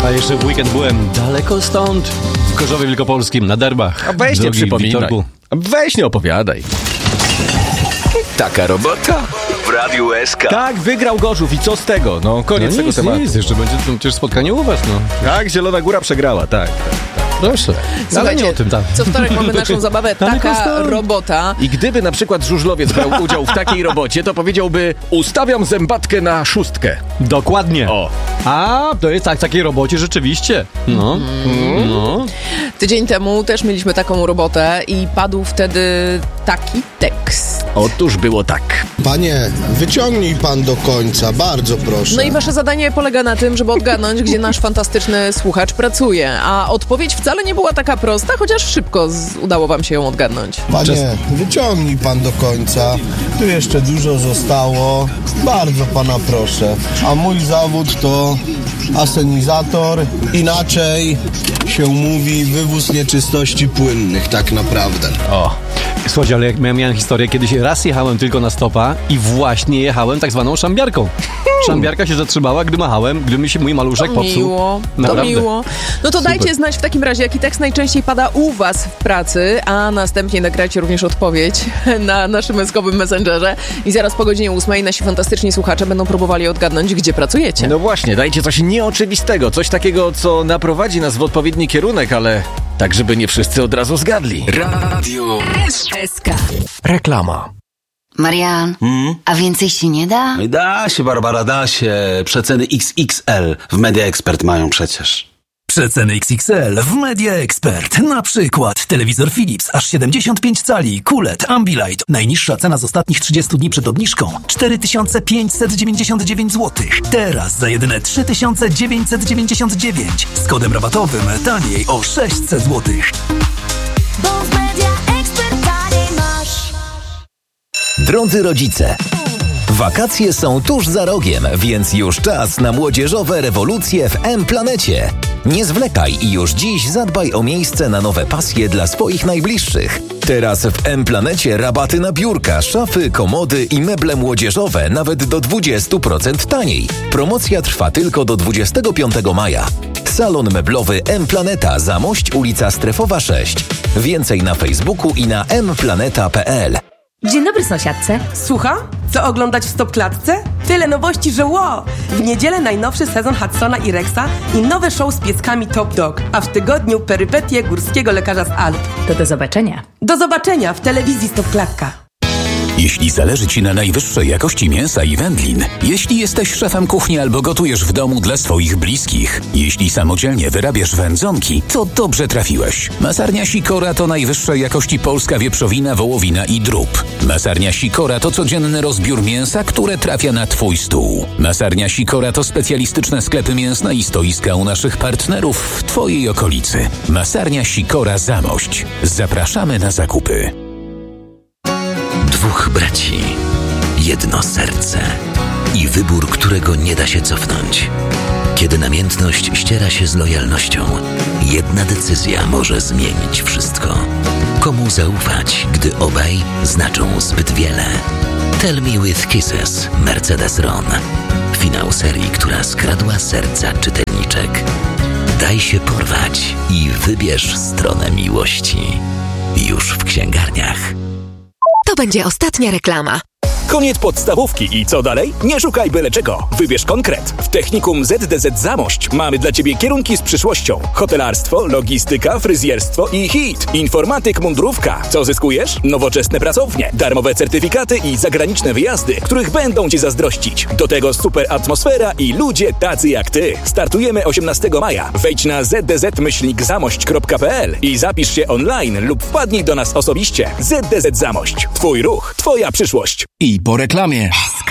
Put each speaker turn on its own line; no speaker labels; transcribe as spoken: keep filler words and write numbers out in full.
A jeszcze w weekend byłem daleko stąd, w Gorzowie Wielkopolskim, na Derbach.
A weź nie przypominaj. A weź nie opowiadaj.
Taka robota w Radiu S K.
Tak, wygrał Gorzów i co z tego? No, koniec
No
tego
nic,
tematu.
nic, jeszcze będzie to przecież spotkanie u was, no.
Tak, Zielona Góra przegrała, tak.
Proszę. Ale nie o tym, tak.
Co wtorek mamy naszą zabawę Taka
stąd.
robota.
I gdyby na przykład żużlowiec brał udział w takiej robocie, to powiedziałby: ustawiam zębatkę na szóstkę.
Dokładnie.
O.
A, to jest tak, w takiej robocie rzeczywiście. No. Mm. no.
Tydzień temu też mieliśmy taką robotę i padł wtedy taki tekst.
Otóż było tak.
Panie, wyciągnij pan do końca, bardzo proszę.
No i wasze zadanie polega na tym, żeby odgadnąć, gdzie nasz fantastyczny słuchacz pracuje. A odpowiedź wcale nie była taka prosta, chociaż szybko z- udało wam się ją odgadnąć.
Panie, wyciągnij pan do końca. Tu jeszcze dużo zostało. Bardzo pana proszę. A mój zawód to asenizator. Inaczej się mówi wywóz nieczystości płynnych, tak naprawdę.
O.
Słuchajcie, ale jak miałem, miałem historię, kiedyś raz jechałem tylko na stopa i właśnie jechałem tak zwaną szambiarką. Szambiarka się zatrzymała, gdy machałem, gdy mi się mój maluszek
To
popsuł.
miło, to
Naprawdę.
miło. No to
Super.
dajcie znać w takim razie, jaki tekst najczęściej pada u was w pracy, a następnie nagrajcie również odpowiedź na naszym eskowym messengerze i zaraz po godzinie ósmej nasi fantastyczni słuchacze będą próbowali odgadnąć, gdzie pracujecie.
No właśnie, dajcie coś nieoczywistego, coś takiego, co naprowadzi nas w odpowiedni kierunek, ale tak, żeby nie wszyscy od razu zgadli.
Radio
S K.
Reklama.
Marian,
Hmm?
a więcej się nie da?
Da się, Barbara, da się. Przeceny X X L w Media Expert mają przecież.
Przeceny X X L w Media Expert. Na przykład telewizor Philips aż siedemdziesiąt pięć cali, Q L E D, Ambilight. Najniższa cena z ostatnich trzydziestu dni przed obniżką cztery tysiące pięćset dziewięćdziesiąt dziewięć złotych. Teraz za jedyne trzy tysiące dziewięćset dziewięćdziesiąt dziewięć. Z kodem rabatowym taniej o sześćset złotych.
Bo w Media Expert taniej masz.
Drodzy rodzice, wakacje są tuż za rogiem, więc już czas na młodzieżowe rewolucje w M-Planecie. Nie zwlekaj i już dziś zadbaj o miejsce na nowe pasje dla swoich najbliższych. Teraz w M-Planecie rabaty na biurka, szafy, komody i meble młodzieżowe nawet do dwadzieścia procent taniej. Promocja trwa tylko do dwudziestego piątego maja. Salon meblowy M-Planeta, Zamość, ulica Strefowa sześć. Więcej na Facebooku i na m planeta kropka p l.
Dzień dobry, sąsiadce.
Słucham? Co oglądać w Stopklatce? Tyle nowości, że wow! W niedzielę najnowszy sezon Hudsona i Rexa i nowe show z pieskami Top Dog, a w tygodniu perypetie górskiego lekarza z Alp.
To do zobaczenia.
Do zobaczenia w telewizji Stopklatka.
Jeśli zależy Ci na najwyższej jakości mięsa i wędlin, jeśli jesteś szefem kuchni albo gotujesz w domu dla swoich bliskich, jeśli samodzielnie wyrabiasz wędzonki, to dobrze trafiłeś. Masarnia Sikora to najwyższej jakości polska wieprzowina, wołowina i drób. Masarnia Sikora to codzienny rozbiór mięsa, które trafia na Twój stół. Masarnia Sikora to specjalistyczne sklepy mięsne i stoiska u naszych partnerów w Twojej okolicy. Masarnia Sikora Zamość. Zapraszamy na zakupy.
Dwóch braci, jedno serce i wybór, którego nie da się cofnąć. Kiedy namiętność ściera się z lojalnością, jedna decyzja może zmienić wszystko. Komu zaufać, gdy obaj znaczą zbyt wiele? Tell Me With Kisses, Mercedes Ron. Finał serii, która skradła serca czytelniczek. Daj się porwać i wybierz stronę miłości. Już w księgarniach.
To będzie ostatnia reklama.
Koniec podstawówki i co dalej? Nie szukaj byle czego. Wybierz konkret. W Technikum Z D Z Zamość mamy dla Ciebie kierunki z przyszłością. Hotelarstwo, logistyka, fryzjerstwo i hit. Informatyk, mundurówka. Co zyskujesz? Nowoczesne pracownie, darmowe certyfikaty i zagraniczne wyjazdy, których będą Ci zazdrościć. Do tego super atmosfera i ludzie tacy jak Ty. Startujemy osiemnastego maja. Wejdź na z d z myślnik zamość kropka p l i zapisz się online lub wpadnij do nas osobiście. Z D Z Zamość. Twój ruch, Twoja przyszłość.
I po reklamie.